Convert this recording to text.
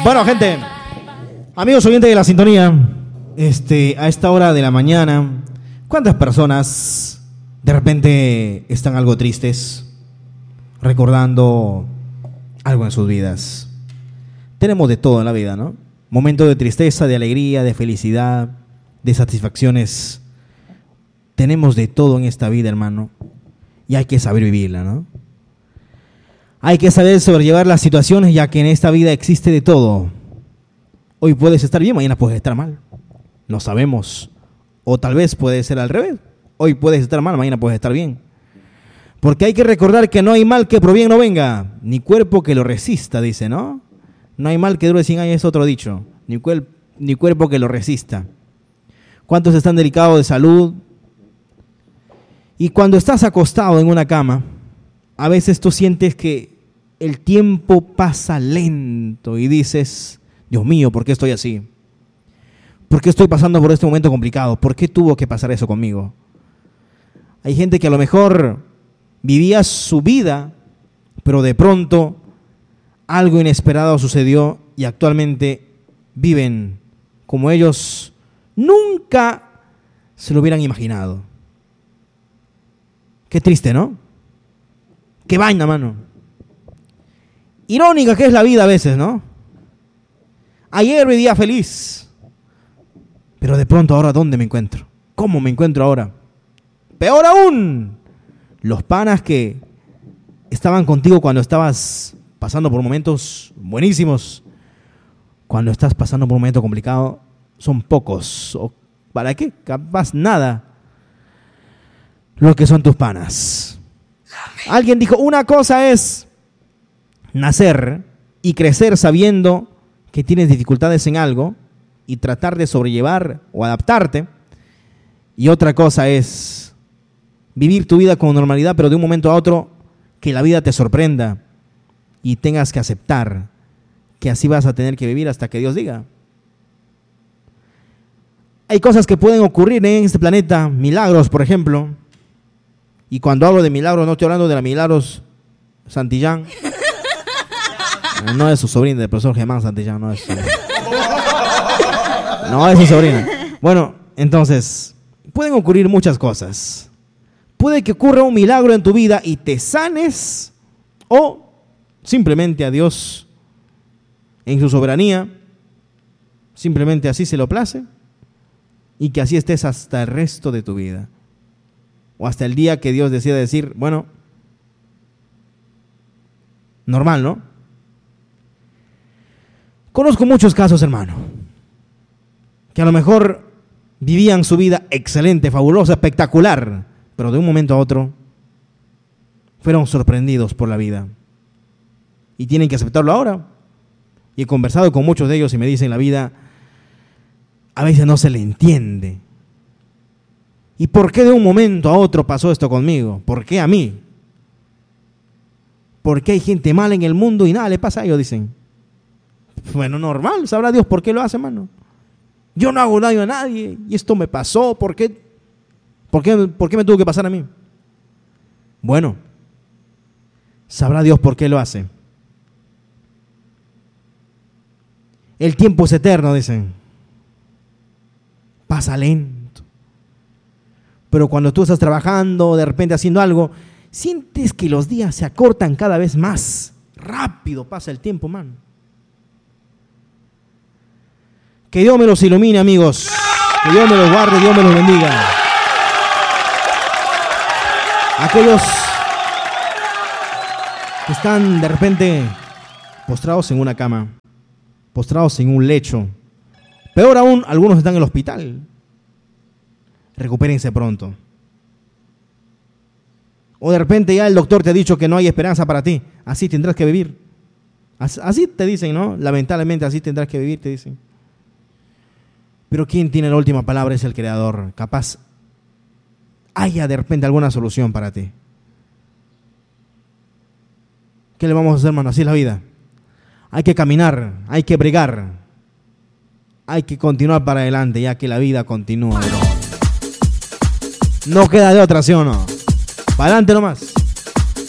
Bueno, gente, amigos oyentes de la sintonía, a esta hora de la mañana, ¿cuántas personas de repente están algo tristes, recordando algo en sus vidas? Tenemos de todo en la vida, ¿no? Momentos de tristeza, de alegría, de felicidad, de satisfacciones. Tenemos de todo en esta vida, hermano, y hay que saber vivirla, ¿no? Hay que saber sobrellevar las situaciones, ya que en esta vida existe de todo. Hoy puedes estar bien, mañana puedes estar mal. No sabemos. O tal vez puede ser al revés. Hoy puedes estar mal, mañana puedes estar bien. Porque hay que recordar que no hay mal que por bien no venga, ni cuerpo que lo resista, dice, ¿no? No hay mal que dure 100 años, es otro dicho. Ni cuerpo que lo resista. ¿Cuántos están delicados de salud? Y cuando estás acostado en una cama, a veces tú sientes que el tiempo pasa lento y dices, Dios mío, ¿por qué estoy así? ¿Por qué estoy pasando por este momento complicado? ¿Por qué tuvo que pasar eso conmigo? Hay gente que a lo mejor vivía su vida, pero de pronto algo inesperado sucedió y actualmente viven como ellos nunca se lo hubieran imaginado. Qué triste, ¿no? Qué vaina, mano. Irónica que es la vida a veces, ¿no? Ayer vivía feliz, pero de pronto ahora ¿dónde me encuentro? ¿Cómo me encuentro ahora? Peor aún, los panas que estaban contigo cuando estabas pasando por momentos buenísimos, cuando estás pasando por un momento complicado, son pocos. ¿O para qué? Capaz nada. Lo que son tus panas. Alguien dijo, una cosa es nacer y crecer sabiendo que tienes dificultades en algo y tratar de sobrellevar o adaptarte. Y otra cosa es vivir tu vida con normalidad, pero de un momento a otro que la vida te sorprenda y tengas que aceptar que así vas a tener que vivir hasta que Dios diga. Hay cosas que pueden ocurrir en este planeta, milagros, por ejemplo. Y cuando hablo de milagros, no estoy hablando de la Milagros Santillán. No es su sobrina, del profesor Germán Santillán, no es su... No es su sobrina. Bueno, entonces, pueden ocurrir muchas cosas. Puede que ocurra un milagro en tu vida y te sanes, o simplemente a Dios, en su soberanía, simplemente así se lo place, y que así estés hasta el resto de tu vida. O hasta el día que Dios decida decir, bueno, normal, ¿no? Conozco muchos casos, hermano, que a lo mejor vivían su vida excelente, fabulosa, espectacular, pero de un momento a otro fueron sorprendidos por la vida. Y tienen que aceptarlo ahora. Y he conversado con muchos de ellos y me dicen, la vida a veces no se le entiende. ¿Y por qué de un momento a otro pasó esto conmigo? ¿Por qué a mí? ¿Por qué hay gente mala en el mundo y nada le pasa a ellos? Dicen. Bueno, normal, sabrá Dios por qué lo hace, hermano. Yo no hago daño a nadie y esto me pasó. ¿Por qué me tuvo que pasar a mí? Bueno, sabrá Dios por qué lo hace. El tiempo es eterno, dicen. Pasa lento. Pero cuando tú estás trabajando, de repente haciendo algo, sientes que los días se acortan cada vez más. Rápido pasa el tiempo, man. Que Dios me los ilumine, amigos. Que Dios me los guarde, Dios me los bendiga. Aquellos que están de repente postrados en una cama, postrados en un lecho. Peor aún, algunos están en el hospital. Recupérense pronto. O de repente ya el doctor te ha dicho que no hay esperanza para ti. Así tendrás que vivir. Así te dicen, ¿no? Lamentablemente así tendrás que vivir, te dicen. Pero ¿quién tiene la última palabra? Es el Creador. Capaz haya de repente alguna solución para ti. ¿Qué le vamos a hacer, hermano? Así es la vida. Hay que caminar, hay que bregar, hay que continuar para adelante, ya que la vida continúa, bro. No queda de otra, ¿sí o no? Para adelante nomás.